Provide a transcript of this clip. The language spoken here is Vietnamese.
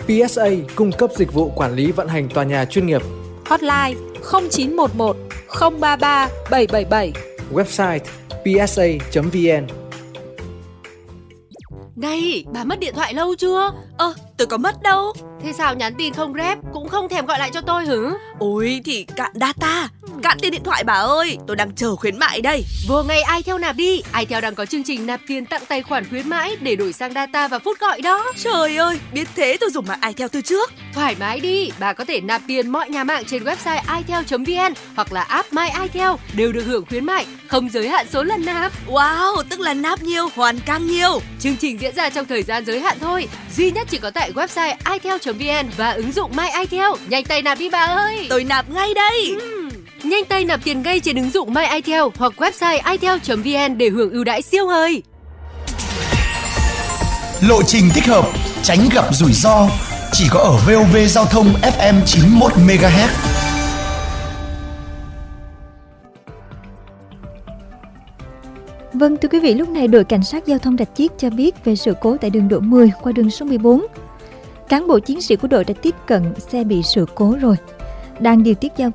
PSA cung cấp dịch vụ quản lý vận hành tòa nhà chuyên nghiệp. Hotline 0911 033 777. Website psa.vn. Này, bà mất điện thoại lâu chưa? Tôi có mất đâu. Thế sao nhắn tin không rep, cũng không thèm gọi lại cho tôi hử? Ôi thì cạn data, cạn tiền điện thoại bà ơi. Tôi đang chờ khuyến mại đây. Vừa ngày iTel nạp đi. iTel đang có chương trình nạp tiền tặng tài khoản khuyến mãi để đổi sang data và phút gọi đó. Trời ơi, biết thế tôi dùng mạng iTel từ trước. Thoải mái đi, bà có thể nạp tiền mọi nhà mạng trên website itel.vn hoặc là app My iTel đều được hưởng khuyến mại, không giới hạn số lần nạp. Wow, tức là nạp nhiều, hoàn càng nhiều. Chương trình diễn ra trong thời gian giới hạn thôi, duy nhất chỉ có tại website itel.vn và ứng dụng My iTel. Nhanh tay nạp đi bà ơi. Tôi nạp ngay đây. Nhanh tay nạp tiền ngay trên ứng dụng My iTel hoặc website itel.vn để hưởng ưu đãi siêu hời. Lộ trình thích hợp, tránh gặp rủi ro, chỉ có ở VOV Giao thông FM 91 MHz. Vâng, thưa quý vị, lúc này đội cảnh sát giao thông Rạch Chiếc cho biết về sự cố tại đường Độ 10 qua đường số 14. Cán bộ chiến sĩ của đội đã tiếp cận xe bị sự cố rồi, đang điều tiết giao